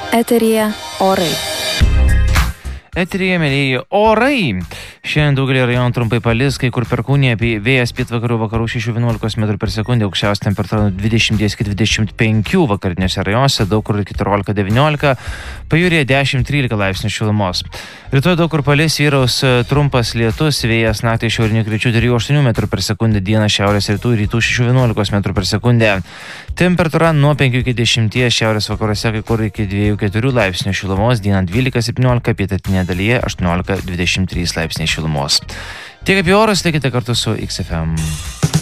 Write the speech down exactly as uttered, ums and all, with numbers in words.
Eteryje orai. Eteryje, mėlyji, orai. Šiandien daugelį rajonų trumpai palis, kai kur perkūnija, vėjas pietvakarių vakarų šešių vienuolikos metrų per sekundę, aukščiausia temperatūra dvidešimt iki dvidešimt penkių vakariniuose rajonuose, daug kur keturiolika devyniolika, pajūryje dešimt trylika laipsnių šilumos. Rytoj daug kur palis, vyraus trumpas lietus, vėjas naktį šiaurinių krypčių trijų aštuonių metrų per sekundę, dieną šiaurės rytų ir rytų šešių vienuolikos metrų per sekundę. Temperatūra nuo penkių iki dešimties, šiaurės vakaruose kai kur iki dviejų keturių laipsnių šilumos, dieną dvylika septyniolika, pietrytinėje dalyje aštuoniolika dvidešimt trys laipsniai šilumos. Tiek apie orus, likite kartu su X F M.